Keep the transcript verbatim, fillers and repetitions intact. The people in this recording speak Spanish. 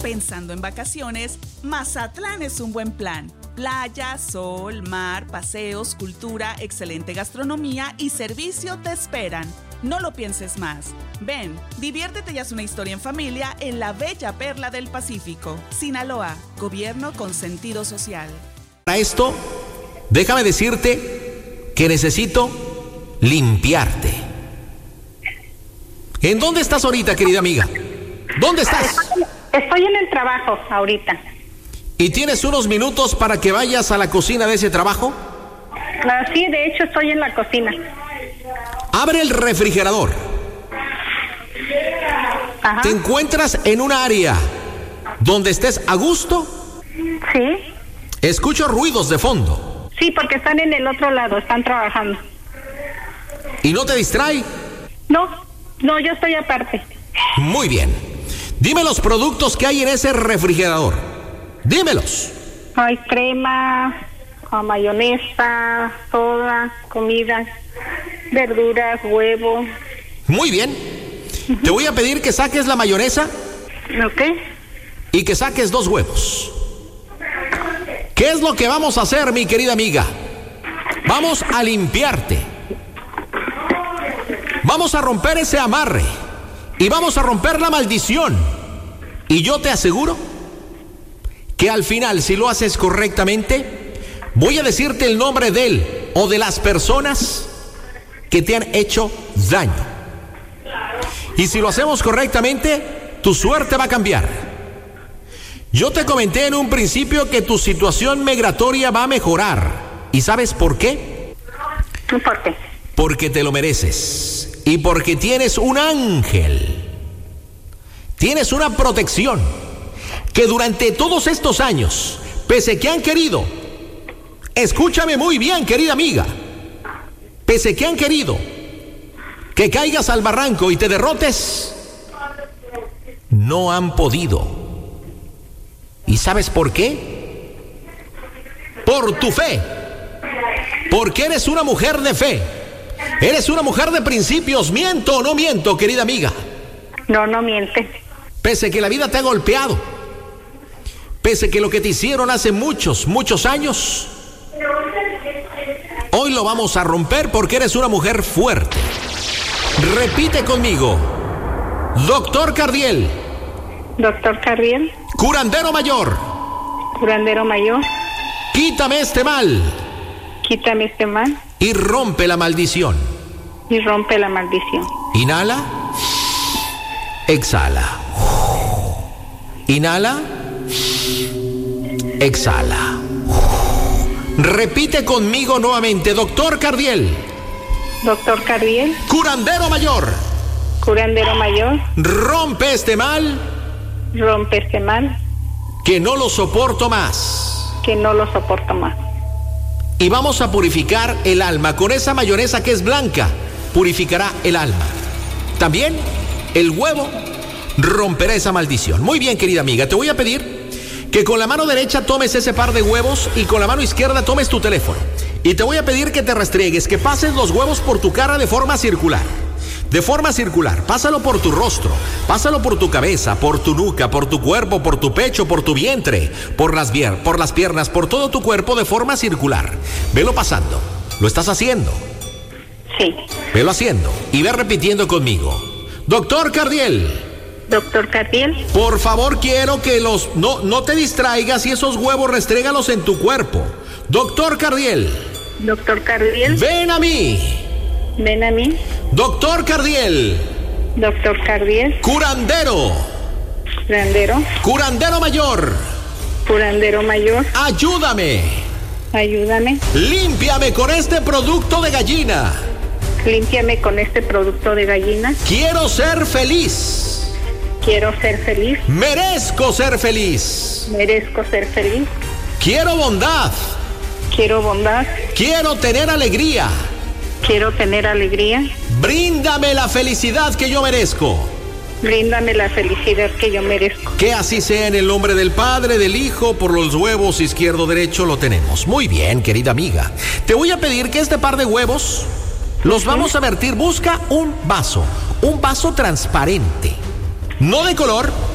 Pensando en vacaciones, Mazatlán es un buen plan. Playa, sol, mar, paseos, cultura, excelente gastronomía y servicio te esperan. No lo pienses más. Ven, diviértete y haz una historia en familia en la bella perla del Pacífico. Sinaloa, gobierno con sentido social. Para esto, déjame decirte que necesito limpiarte. ¿En dónde estás ahorita, querida amiga? ¿Dónde estás? Estoy en el trabajo ahorita. ¿Y tienes unos minutos para que vayas a la cocina de ese trabajo? Ah, sí, de hecho estoy en la cocina. Abre el refrigerador. Ajá. ¿Te encuentras en un área donde estés a gusto? Sí. Escucho ruidos de fondo. Sí, porque están en el otro lado, están trabajando. ¿Y no te distrae? No, no, yo estoy aparte. Muy bien. Dime los productos que hay en ese refrigerador. Dímelos. Hay crema, mayonesa, soda, comida, verduras, huevo. Muy bien. Uh-huh. Te voy a pedir que saques la mayonesa. Ok. Y que saques dos huevos. ¿Qué es lo que vamos a hacer, mi querida amiga? Vamos a limpiarte. Vamos a romper ese amarre. Y vamos a romper la maldición. Y yo te aseguro que al final, si lo haces correctamente, voy a decirte el nombre de él o de las personas que te han hecho daño. Y si lo hacemos correctamente, tu suerte va a cambiar. Yo te comenté en un principio que tu situación migratoria va a mejorar. ¿Y sabes por qué? ¿Por qué? Porque te lo mereces. Y porque tienes un ángel. Tienes una protección que durante todos estos años, pese que han querido, escúchame muy bien, querida amiga, pese que han querido que caigas al barranco y te derrotes, no han podido. ¿Y sabes por qué? Por tu fe. Porque eres una mujer de fe. Eres una mujer de principios. ¿Miento o no miento, querida amiga? No, no miente. Pese que la vida te ha golpeado, pese que lo que te hicieron hace muchos, muchos años, hoy lo vamos a romper porque eres una mujer fuerte. Repite conmigo. Doctor Cardiel. Doctor Cardiel. Curandero mayor. Curandero mayor. Quítame este mal. Quítame este mal. Y rompe la maldición. Y rompe la maldición. Inhala. Exhala. Inhala. Exhala. Repite conmigo nuevamente. Doctor Cardiel. Doctor Cardiel. Curandero mayor. Curandero mayor. Rompe este mal. Rompe este mal. Que no lo soporto más. Que no lo soporto más. Y vamos a purificar el alma. Con esa mayonesa que es blanca, purificará el alma. También el huevo romperá esa maldición. Muy bien, querida amiga, te voy a pedir que con la mano derecha tomes ese par de huevos y con la mano izquierda tomes tu teléfono. Y te voy a pedir que te restriegues, que pases los huevos por tu cara de forma circular. De forma circular, pásalo por tu rostro, pásalo por tu cabeza, por tu nuca, por tu cuerpo, por tu pecho, por tu vientre, por las, vier- por las piernas, por todo tu cuerpo de forma circular. Velo pasando. ¿Lo estás haciendo? Sí. Velo haciendo y ve repitiendo conmigo. Doctor Cardiel. Doctor Cardiel. Por favor, quiero que los... No, no te distraigas y esos huevos restrégalos en tu cuerpo. Doctor Cardiel. Doctor Cardiel. Ven a mí. Ven a mí. Doctor Cardiel. Doctor Cardiel. Curandero. Curandero. Curandero mayor. Curandero mayor. Ayúdame. Ayúdame. Límpiame con este producto de gallina. Límpiame con este producto de gallina. Quiero ser feliz. Quiero ser feliz. Merezco ser feliz. Merezco ser feliz. Quiero bondad. Quiero bondad. Quiero tener alegría. Quiero tener alegría. Bríndame la felicidad que yo merezco. Bríndame la felicidad que yo merezco. Que así sea en el nombre del Padre, del Hijo, por los huevos izquierdo, derecho, lo tenemos. Muy bien, querida amiga. Te voy a pedir que este par de huevos los uh-huh. vamos a vertir. Busca un vaso, un vaso transparente. No de color,